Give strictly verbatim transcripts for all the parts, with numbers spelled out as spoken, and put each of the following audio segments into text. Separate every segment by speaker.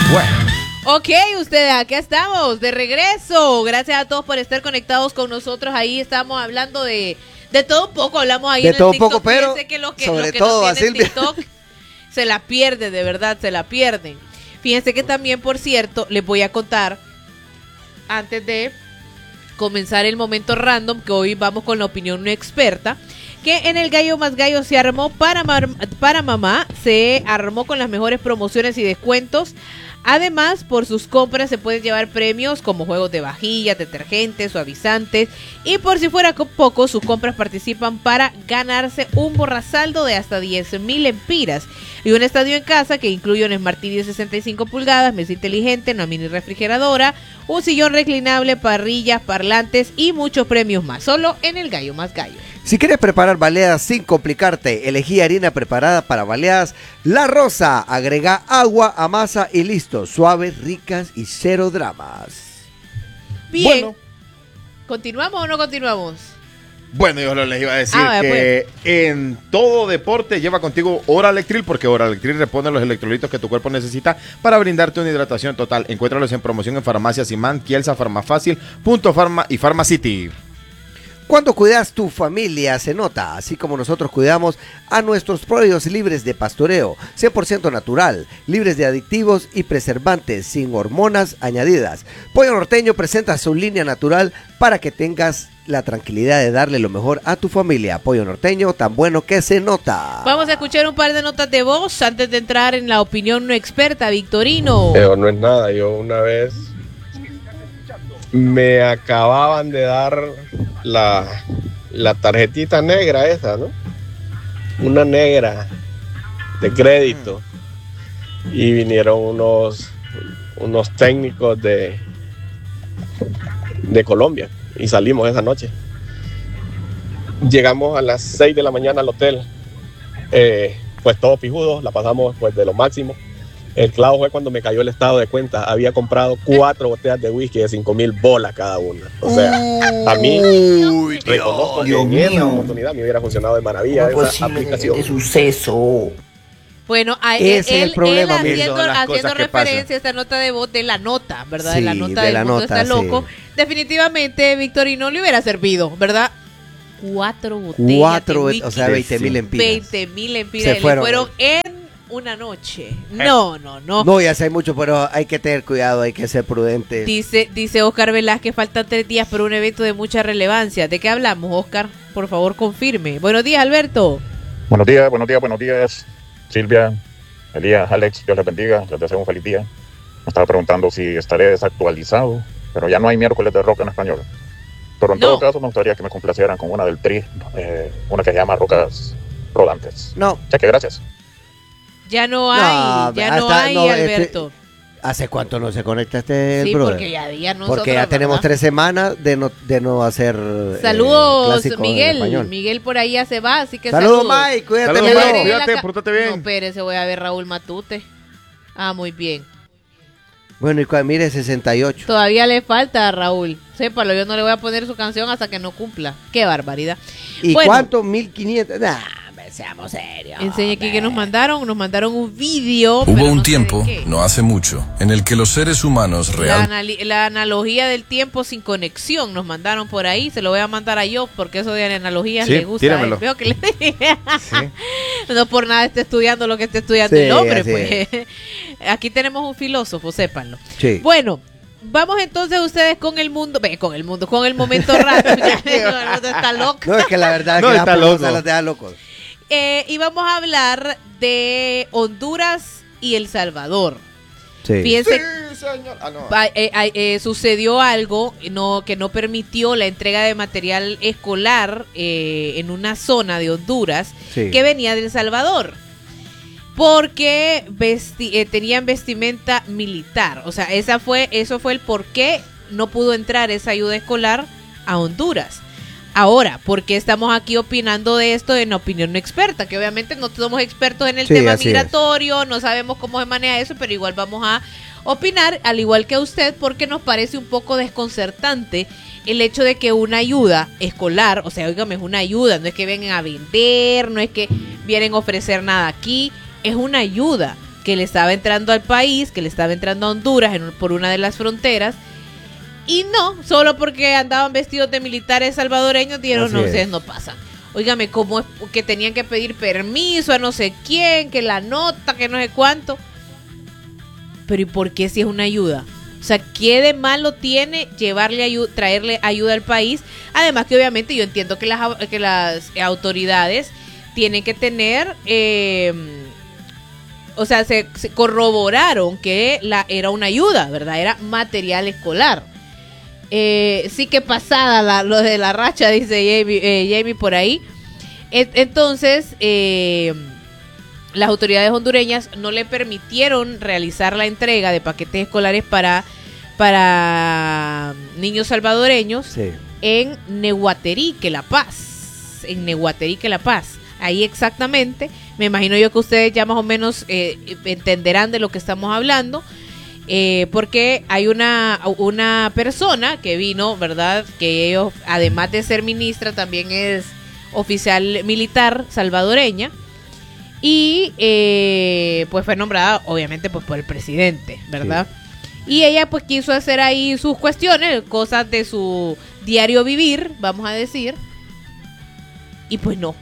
Speaker 1: Bueno.
Speaker 2: Ok, ustedes, aquí estamos, de regreso. Gracias a todos por estar conectados con nosotros. Ahí estamos hablando de, de todo un poco. Hablamos ahí
Speaker 3: de
Speaker 2: en el
Speaker 3: todo
Speaker 2: TikTok.
Speaker 3: poco, pero
Speaker 2: Fíjense que los que,
Speaker 3: sobre
Speaker 2: los que
Speaker 3: todo
Speaker 2: no
Speaker 3: a
Speaker 2: tienen
Speaker 3: Silvia.
Speaker 2: TikTok se la pierden, de verdad, se la pierden. Fíjense que también, por cierto, les voy a contar, antes de comenzar el momento random, que hoy vamos con la opinión no experta, que en el Gallo Más Gallo se armó para, mar, para mamá, se armó con las mejores promociones y descuentos. Además, por sus compras se pueden llevar premios como juegos de vajillas, detergentes, suavizantes. Y por si fuera poco, sus compras participan para ganarse un borrasaldo de hasta diez mil lempiras. Y un estadio en casa que incluye un Smart T V de sesenta y cinco pulgadas, mesa inteligente, una mini refrigeradora, un sillón reclinable, parrillas, parlantes y muchos premios más. Solo en el Gallo Más Gallo.
Speaker 3: Si quieres preparar baleadas sin complicarte, elegí harina preparada para baleadas La Rosa. Agrega agua, amasa y listo. Suaves, ricas y cero dramas.
Speaker 2: Bien.
Speaker 1: Bueno.
Speaker 2: ¿Continuamos o no continuamos?
Speaker 1: Bueno, yo les iba a decir
Speaker 2: Ah,
Speaker 1: que pues. en todo deporte lleva contigo Oralectril, porque Oralectril repone los electrolitos que tu cuerpo necesita para brindarte una hidratación total. Encuéntralos en promoción en farmacias Simán, Kielsa, Farmafácil, Punto Farma y Farmacity.
Speaker 3: Cuando cuidas tu familia se nota, así como nosotros cuidamos a nuestros pollos libres de pastoreo, cien por ciento natural, libres de aditivos y preservantes, sin hormonas añadidas. Pollo Norteño presenta su línea natural para que tengas la tranquilidad de darle lo mejor a tu familia. Pollo Norteño, tan bueno que se nota.
Speaker 2: Vamos a escuchar un par de notas de voz antes de entrar en la opinión no experta, Victorino.
Speaker 4: Pero no es nada, yo una vez me acababan de dar la, la tarjetita negra esa, ¿no? Una negra de crédito. Y vinieron unos, unos técnicos de, de Colombia y salimos esa noche. Llegamos a las seis de la mañana al hotel, eh, pues todos pijudos, la pasamos pues de lo máximo. El clavo fue cuando me cayó el estado de cuenta. Había comprado cuatro botellas de whisky de cinco mil bolas cada una. O sea, a mí
Speaker 3: Uy,
Speaker 4: reconozco que en esa oportunidad me hubiera funcionado de maravilla esa aplicación.
Speaker 3: De suceso.
Speaker 2: Bueno, a,
Speaker 3: Ese
Speaker 2: él,
Speaker 3: es el problema,
Speaker 2: él
Speaker 3: mira.
Speaker 2: haciendo,
Speaker 1: Son las
Speaker 2: haciendo
Speaker 1: cosas que
Speaker 2: referencia
Speaker 1: pasan.
Speaker 2: a esta nota de voz de la nota, ¿verdad?
Speaker 3: Sí,
Speaker 2: de la nota
Speaker 3: de
Speaker 2: del
Speaker 3: la
Speaker 2: mundo
Speaker 3: nota,
Speaker 2: está loco.
Speaker 3: sí.
Speaker 2: Definitivamente, Victorino le hubiera servido, ¿verdad? Cuatro botellas
Speaker 3: Cuatro,
Speaker 2: de whisky.
Speaker 3: o sea, veinte mil empiras.
Speaker 2: veinte mil
Speaker 3: Se
Speaker 2: empiras. Le
Speaker 3: fueron.
Speaker 2: fueron en una noche. No, no, no.
Speaker 3: No, ya sé hay mucho, pero hay que tener cuidado, hay que ser prudentes.
Speaker 2: Dice, dice Oscar Velázquez, faltan tres días para un evento de mucha relevancia. ¿De qué hablamos, Oscar? Por favor, confirme. Buenos días, Alberto.
Speaker 5: Buenos días, buenos días, buenos días. Silvia, Elías, Alex, Dios les bendiga, les deseo un feliz día. Me estaba preguntando si estaré desactualizado, pero ya no hay miércoles de rock en español. Pero en
Speaker 2: No.
Speaker 5: todo caso me gustaría que me complacieran con una del Tri, eh, una que se llama Rocas Rodantes.
Speaker 3: No,
Speaker 5: Cheque, gracias.
Speaker 2: Ya no
Speaker 3: No,
Speaker 2: hay, ya no
Speaker 3: hasta-
Speaker 2: hay,
Speaker 3: no, este-
Speaker 2: Alberto.
Speaker 3: ¿hace cuánto no se conecta este
Speaker 2: Sí,
Speaker 3: brother?
Speaker 2: porque ya día nosotros,
Speaker 3: Porque ya tenemos
Speaker 2: ¿verdad?
Speaker 3: tres semanas de no, de no hacer eh,
Speaker 2: Saludos,
Speaker 3: clásicos en
Speaker 2: Miguel.
Speaker 3: español.
Speaker 2: Miguel por ahí ya se va, así que
Speaker 3: Saludos,
Speaker 2: saludos.
Speaker 3: Mike, cuídate.
Speaker 1: Saludos,
Speaker 2: Ya
Speaker 3: Mike.
Speaker 2: le
Speaker 1: Mike,
Speaker 2: agregué la
Speaker 1: cuídate,
Speaker 2: ca-
Speaker 1: pórtate bien.
Speaker 2: No, espérese, voy a ver Raúl Matute. Ah, muy bien.
Speaker 3: Bueno, y cua- mire, sesenta y ocho.
Speaker 2: Todavía le falta a Raúl. Sépalo, yo no le voy a poner su canción hasta que no cumpla. Qué barbaridad.
Speaker 3: ¿Y
Speaker 2: Bueno.
Speaker 3: cuánto? mil quinientos. Nah, hombre, seamos serios.
Speaker 2: Enseña aquí que nos mandaron. Nos mandaron un vídeo.
Speaker 6: Hubo
Speaker 2: pero
Speaker 6: un
Speaker 2: no sé
Speaker 6: tiempo,
Speaker 2: de qué.
Speaker 6: no hace mucho, en el que los seres humanos
Speaker 2: La,
Speaker 6: real
Speaker 2: anali- la analogía del tiempo sin conexión nos mandaron por ahí. Se lo voy a mandar a yo porque eso de analogías
Speaker 1: Sí,
Speaker 2: le gusta.
Speaker 1: tíramelo.
Speaker 2: eh. Veo que le
Speaker 1: Sí.
Speaker 2: no por nada está estudiando lo que está estudiando
Speaker 3: Sí,
Speaker 2: el hombre.
Speaker 3: así
Speaker 2: Pues aquí tenemos un filósofo, sépanlo.
Speaker 3: Sí.
Speaker 2: Bueno, vamos entonces ustedes con el mundo, ve, con el mundo, con el momento raro. Ya, el mundo está loco.
Speaker 3: No, es que la verdad
Speaker 1: No,
Speaker 3: que
Speaker 1: está
Speaker 3: las
Speaker 1: loco.
Speaker 3: preguntas las dejan locos.
Speaker 2: Eh, y vamos a hablar de Honduras y El Salvador.
Speaker 3: Sí.
Speaker 2: Fíjense,
Speaker 1: Sí, señor. Ah, no.
Speaker 2: pa- eh, eh, eh, sucedió algo no, que no permitió la entrega de material escolar eh, en una zona de Honduras
Speaker 3: Sí.
Speaker 2: que venía de El Salvador. Porque vesti- eh, tenían vestimenta militar. O sea, esa fue, eso fue el por qué no pudo entrar esa ayuda escolar a Honduras. Ahora, ¿por qué estamos aquí opinando de esto en opinión no experta? Que obviamente no somos expertos en el
Speaker 3: Sí,
Speaker 2: tema
Speaker 3: así
Speaker 2: migratorio, no sabemos cómo se maneja eso, pero igual vamos a opinar, al igual que usted, porque nos parece un poco desconcertante el hecho de que una ayuda escolar, o sea, óigame, es una ayuda, no es que vengan a vender, no es que vienen a ofrecer nada aquí, es una ayuda que le estaba entrando al país, que le estaba entrando a Honduras en, por una de las fronteras. Y no, solo porque andaban vestidos de militares salvadoreños, dijeron,
Speaker 3: Así
Speaker 2: no,
Speaker 3: es.
Speaker 2: ustedes no pasan. Óigame, ¿cómo es que tenían que pedir permiso a no sé quién, que la nota, que no sé cuánto? Pero ¿y por qué si es una ayuda? O sea, ¿qué de malo tiene llevarle ayuda, traerle ayuda al país? Además que obviamente yo entiendo que las, que las autoridades tienen que tener, eh, o sea, se, se corroboraron que la, era una ayuda, ¿verdad? Era material escolar. Eh, sí que pasada la, lo de la racha, dice Jamie, eh, Jamie por ahí. Et, entonces, eh, las autoridades hondureñas no le permitieron realizar la entrega de paquetes escolares para, para niños salvadoreños
Speaker 3: Sí.
Speaker 2: en Nehuaterique, La Paz. En Nehuaterique, La Paz. Ahí exactamente. Me imagino yo que ustedes ya más o menos eh, entenderán de lo que estamos hablando. Eh, porque hay una, una persona que vino, ¿verdad? Que ellos, además de ser ministra, también es oficial militar salvadoreña. Y eh, pues fue nombrada, obviamente, pues por el presidente, ¿verdad? Sí. Y ella pues quiso hacer ahí sus cuestiones, cosas de su diario vivir, vamos a decir. Y pues no.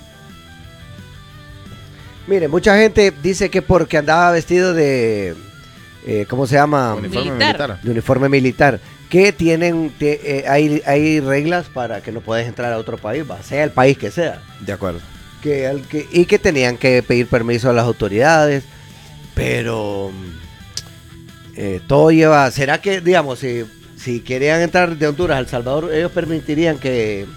Speaker 3: Mire, mucha gente dice que porque andaba vestido de, eh, ¿cómo se llama?
Speaker 1: Uniforme
Speaker 2: Militar.
Speaker 1: militar.
Speaker 3: De uniforme militar. Que tienen, te- eh, hay, hay reglas para que no puedes entrar a otro país, va, sea el país que sea.
Speaker 1: De acuerdo.
Speaker 3: Que, al que, y que tenían que pedir permiso a las autoridades, pero eh, todo lleva, ¿será que, digamos, si, si querían entrar de Honduras a El Salvador, ellos permitirían que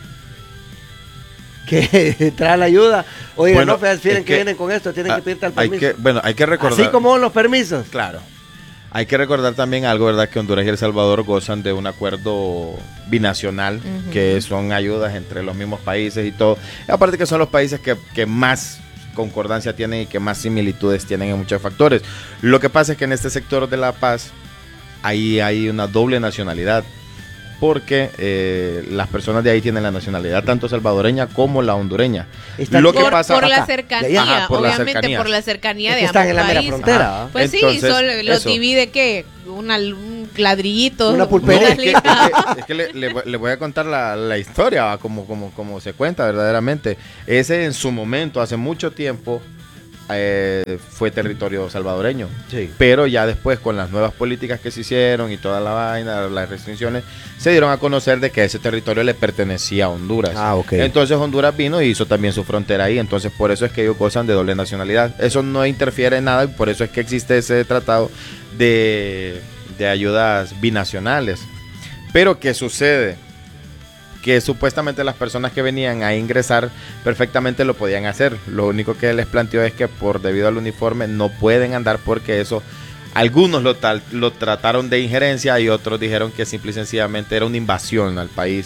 Speaker 3: que entrara la ayuda? Oigan,
Speaker 1: Bueno,
Speaker 3: no, fíjense
Speaker 1: es
Speaker 3: que,
Speaker 1: que
Speaker 3: vienen con esto, tienen que pedir tal
Speaker 1: Hay
Speaker 3: permiso.
Speaker 1: que, bueno, hay que recordar.
Speaker 3: Así como los permisos.
Speaker 1: Claro. Hay que recordar también algo, ¿verdad? Que Honduras y El Salvador gozan de un acuerdo binacional,
Speaker 2: Ujú.
Speaker 1: que son ayudas entre los mismos países y todo. Y aparte que son los países que, que más concordancia tienen y que más similitudes tienen en muchos factores. Lo que pasa es que en este sector de La Paz, ahí hay una doble nacionalidad, porque eh, las personas de ahí tienen la nacionalidad tanto salvadoreña como la hondureña.
Speaker 3: Están-
Speaker 1: Lo que
Speaker 2: por,
Speaker 1: pasa
Speaker 2: por la
Speaker 3: acá.
Speaker 2: cercanía,
Speaker 1: Ajá, por la
Speaker 2: obviamente
Speaker 1: cercanía.
Speaker 2: por la cercanía
Speaker 3: Es
Speaker 2: de
Speaker 3: que están
Speaker 2: ambos
Speaker 3: en la mera
Speaker 2: países.
Speaker 3: frontera.
Speaker 1: Ajá.
Speaker 3: ¿ah?
Speaker 2: Pues
Speaker 1: Entonces,
Speaker 2: sí, solo los
Speaker 1: eso.
Speaker 2: divide que una, un ladrillito,
Speaker 3: Una
Speaker 1: No,
Speaker 3: pulpería.
Speaker 1: es que, es que- es que le, le voy- le voy a contar la, la historia, ¿va? como, como, como se cuenta verdaderamente. Ese en su momento, hace mucho tiempo, eh, fue territorio salvadoreño.
Speaker 3: Sí.
Speaker 1: Pero ya después, con las nuevas políticas que se hicieron y toda la vaina, las restricciones, se dieron a conocer de que ese territorio le pertenecía a Honduras.
Speaker 3: Ah, ok.
Speaker 1: Entonces Honduras vino y hizo también su frontera ahí. Entonces por eso es que ellos gozan de doble nacionalidad. Eso no interfiere en nada y por eso es que existe ese tratado de, de ayudas binacionales. Pero ¿qué sucede? Que supuestamente las personas que venían a ingresar perfectamente lo podían hacer. Lo único que les planteó es que por debido al uniforme no pueden andar porque eso, algunos lo, tal, lo trataron de injerencia y otros dijeron que simple y sencillamente era una invasión al país.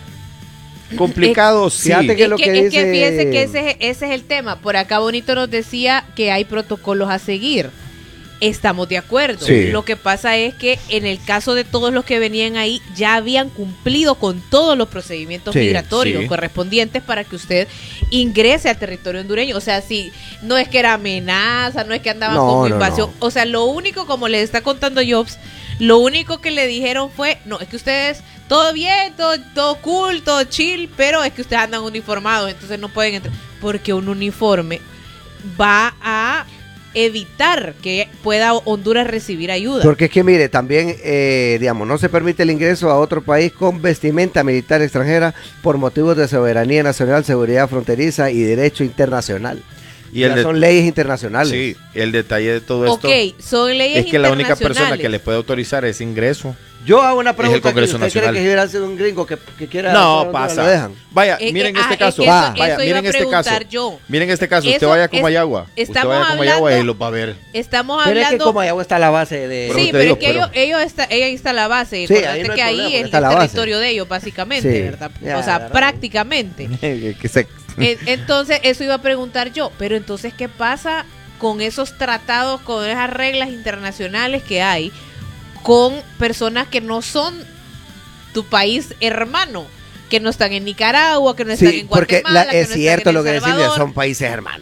Speaker 1: Complicado, sí.
Speaker 3: Fíjate que
Speaker 2: Es
Speaker 3: lo
Speaker 2: que,
Speaker 3: que
Speaker 2: es
Speaker 3: dice-
Speaker 2: que fíjense que ese, es- ese es el tema. Por acá Bonito nos decía que hay protocolos a seguir. Estamos de acuerdo.
Speaker 3: Sí.
Speaker 2: Lo que pasa es que en el caso de todos los que venían ahí, ya habían cumplido con todos los procedimientos
Speaker 3: Sí,
Speaker 2: migratorios
Speaker 1: sí.
Speaker 2: correspondientes para que usted ingrese al territorio hondureño. O sea, si no es que era amenaza, no es que andaban
Speaker 3: No,
Speaker 2: como
Speaker 3: no,
Speaker 2: invasión.
Speaker 3: no.
Speaker 2: O sea, lo único, como les está contando Jobs, lo único que le dijeron fue, no, es que ustedes, todo bien, todo, todo cool, todo chill, pero es que ustedes andan uniformados, entonces no pueden entrar. Porque un uniforme va a evitar que pueda Honduras recibir ayuda.
Speaker 3: Porque es que mire, también, eh, digamos, no se permite el ingreso a otro país con vestimenta militar extranjera por motivos de soberanía nacional, seguridad fronteriza y derecho internacional.
Speaker 1: Y el
Speaker 3: Ya
Speaker 1: de-
Speaker 3: son leyes internacionales.
Speaker 1: Sí, el detalle de todo esto
Speaker 2: Ok, son leyes
Speaker 1: es que la única persona
Speaker 2: internacionales.
Speaker 1: que le puede autorizar ese ingreso.
Speaker 3: Yo hago una
Speaker 1: Es el
Speaker 3: pregunta. aquí,
Speaker 1: Congreso
Speaker 3: ¿usted
Speaker 1: Nacional.
Speaker 3: cree que si hubiera sido un gringo que, que quiera...
Speaker 1: No,
Speaker 3: hacer Honduras,
Speaker 1: pasa.
Speaker 3: lo dejan?
Speaker 1: Vaya,
Speaker 2: Es que-
Speaker 1: miren
Speaker 2: ah,
Speaker 1: este
Speaker 2: es
Speaker 1: caso.
Speaker 2: que
Speaker 3: Va.
Speaker 2: eso,
Speaker 1: Vaya,
Speaker 2: eso iba
Speaker 1: miren
Speaker 2: a
Speaker 1: este caso.
Speaker 2: preguntar yo.
Speaker 1: Miren este caso. Usted
Speaker 2: Eso
Speaker 1: vaya a
Speaker 2: es-
Speaker 1: Comayagua. Usted
Speaker 2: estamos
Speaker 1: vaya a Comayagua
Speaker 2: hablando-
Speaker 1: y los va a ver.
Speaker 2: Estamos
Speaker 3: Pero es que
Speaker 2: hablando...
Speaker 3: como allá está la base de...
Speaker 1: Pero
Speaker 2: Sí,
Speaker 1: te
Speaker 2: pero
Speaker 1: digo,
Speaker 2: es que
Speaker 1: pero-
Speaker 2: ellos, ellos está, ella está la base.
Speaker 3: Sí,
Speaker 2: Acuérdate
Speaker 3: ahí no hay
Speaker 2: que
Speaker 3: problema,
Speaker 2: ahí
Speaker 3: porque
Speaker 2: es
Speaker 3: está
Speaker 2: el
Speaker 3: la base.
Speaker 2: territorio de ellos, básicamente,
Speaker 3: Sí.
Speaker 2: ¿verdad?
Speaker 3: Ya,
Speaker 2: o sea,
Speaker 3: ¿verdad?
Speaker 2: prácticamente.
Speaker 1: Que se-
Speaker 2: En- Entonces, eso iba a preguntar yo. Pero entonces, ¿qué pasa con esos tratados, con esas reglas internacionales que hay con personas que no son tu país hermano? Que no están en Nicaragua, que no están
Speaker 3: Sí,
Speaker 2: en
Speaker 3: porque
Speaker 2: Guatemala,
Speaker 3: la-
Speaker 2: que
Speaker 3: es
Speaker 2: no
Speaker 3: cierto
Speaker 2: están en
Speaker 3: lo
Speaker 2: El
Speaker 3: que decís,
Speaker 2: Salvador.
Speaker 3: son países hermanos.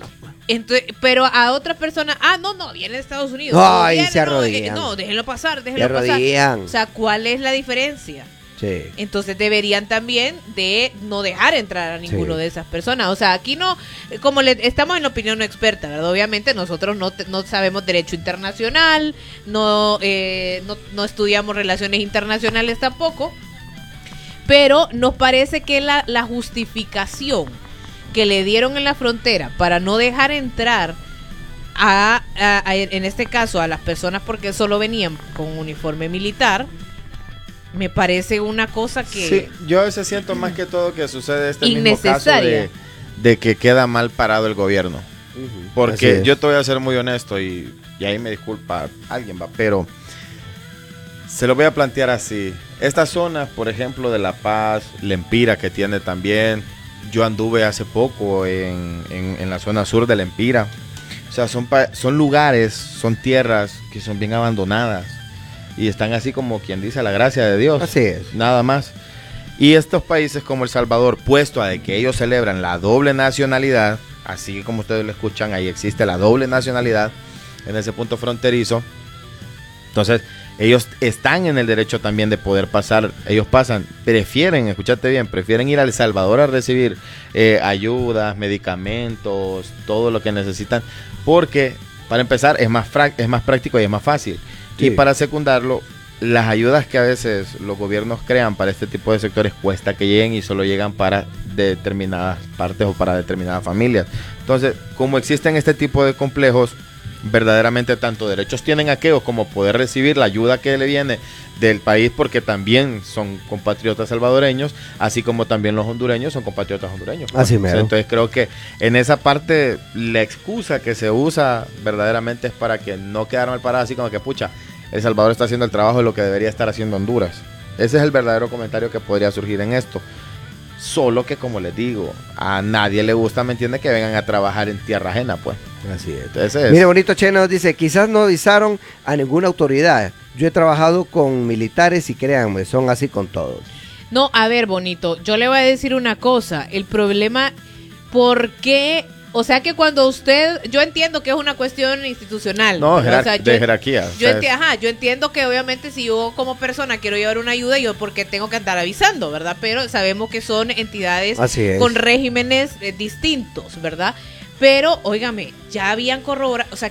Speaker 2: Entonces, pero a otras personas, ah, no, no, viene de Estados Unidos.
Speaker 3: Ay,
Speaker 2: no, viene,
Speaker 3: se
Speaker 2: no,
Speaker 3: arrodillan.
Speaker 2: eh, no, déjenlo pasar,
Speaker 3: Se
Speaker 2: déjenlo pasar.
Speaker 3: arrodillan.
Speaker 2: O sea, ¿cuál es la diferencia?
Speaker 3: Sí.
Speaker 2: Entonces deberían también de no dejar entrar a ninguno
Speaker 3: Sí.
Speaker 2: de esas personas. O sea, aquí no, como le, estamos en la opinión no experta, ¿verdad? Obviamente nosotros no, te- no sabemos derecho internacional, no, eh, no, no estudiamos relaciones internacionales tampoco, pero nos parece que la, la justificación que le dieron en la frontera para no dejar entrar a, a- a- en este caso a las personas porque solo venían con uniforme militar, me parece una cosa que...
Speaker 1: Sí, yo a veces siento más que todo que sucede este mismo caso
Speaker 2: Innecesaria.
Speaker 1: de, de que queda mal parado el gobierno.
Speaker 3: Así
Speaker 1: Porque
Speaker 3: es.
Speaker 1: yo te voy a ser muy honesto y, y ahí me disculpa alguien, va, pero se lo voy a plantear así. Estas zonas, por ejemplo, de La Paz, Lempira, que tiene también, yo anduve hace poco en, en, en la zona sur de Lempira. O sea, son, pa- son lugares, son tierras que son bien abandonadas y están así como quien dice a la gracia de Dios.
Speaker 3: Así es.
Speaker 1: Nada más. Y estos países como El Salvador, puesto a de que ellos celebran la doble nacionalidad, así como ustedes lo escuchan, ahí existe la doble nacionalidad en ese punto fronterizo. Entonces, ellos están en el derecho también de poder pasar. Ellos pasan, prefieren, escúchate bien, prefieren ir a El Salvador a recibir eh, ayudas, medicamentos, todo lo que necesitan, porque para empezar es más, frac- es más práctico y es más fácil.
Speaker 3: Sí.
Speaker 1: Y para secundarlo, las ayudas que a veces los gobiernos crean para este tipo de sectores cuesta que lleguen y solo llegan para determinadas partes o para determinadas familias. Entonces, como existen este tipo de complejos, verdaderamente tanto derechos tienen aquellos como poder recibir la ayuda que le viene del país porque también son compatriotas salvadoreños, así como también los hondureños son compatriotas hondureños.
Speaker 3: Así mero.
Speaker 1: Entonces creo que en esa parte la excusa que se usa verdaderamente es para que no quedar mal parado así como que pucha, El Salvador está haciendo el trabajo de lo que debería estar haciendo Honduras. Ese es el verdadero comentario que podría surgir en esto. Solo que, como les digo, a nadie le gusta, ¿me entiende? Que vengan a trabajar en tierra ajena, pues.
Speaker 3: Así es.
Speaker 1: Entonces,
Speaker 3: Mire, Bonito Che nos dice, quizás no avisaron a ninguna autoridad. Yo he trabajado con militares y créanme, son así con todos.
Speaker 2: No, a ver, Bonito, yo le voy a decir una cosa. El problema, ¿por qué? O sea que cuando usted, yo entiendo que es una cuestión institucional.
Speaker 1: no,
Speaker 2: ¿verdad?
Speaker 1: jerar-
Speaker 2: O sea,
Speaker 1: de
Speaker 2: yo-
Speaker 1: jerarquía.
Speaker 2: Yo,
Speaker 1: O sea,
Speaker 2: enti- ajá, yo entiendo que obviamente si yo como persona quiero llevar una ayuda, yo porque tengo que andar avisando, ¿verdad? Pero sabemos que son entidades
Speaker 3: Así es.
Speaker 2: con regímenes eh, distintos, ¿verdad? Pero, óigame, ya habían corroborado, o sea,